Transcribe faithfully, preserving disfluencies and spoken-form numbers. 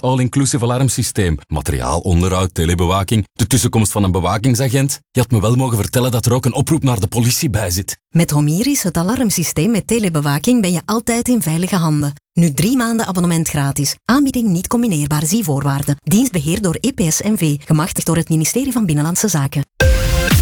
all-inclusive alarmsysteem. Materiaal, onderhoud, telebewaking, de tussenkomst van een bewakingsagent. Je had me wel mogen vertellen dat er ook een oproep naar de politie bij zit. Met Homiris, het alarmsysteem met telebewaking, ben je altijd in veilige handen. Nu drie maanden abonnement gratis. Aanbieding niet combineerbaar, zie voorwaarden. Dienst beheerd door E P S N V, gemachtigd door het ministerie van Binnenlandse Zaken.